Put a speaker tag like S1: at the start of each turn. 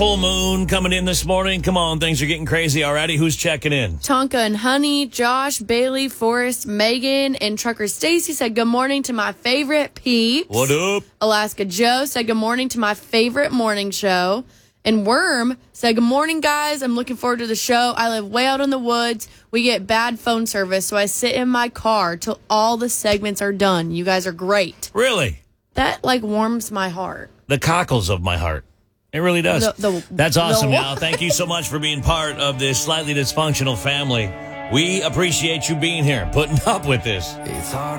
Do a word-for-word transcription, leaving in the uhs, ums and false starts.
S1: Full moon coming in this morning. Come on, things are getting crazy already. Who's checking in?
S2: Tonka and Honey, Josh, Bailey, Forrest, Megan, and Trucker Stacy said good morning to my favorite peeps.
S1: What up?
S2: Alaska Joe said good morning to my favorite morning show. And Worm said, good morning, guys. I'm looking forward to the show. I live way out in the woods. We get bad phone service, so I sit in my car till all the segments are done. You guys are great.
S1: Really?
S2: That, like, warms my heart.
S1: The cockles of my heart. It really does.
S2: The, the,
S1: That's awesome,
S2: the,
S1: y'all. Thank you so much for being part of this slightly dysfunctional family. We appreciate you being here, putting up with this.
S3: It's hard.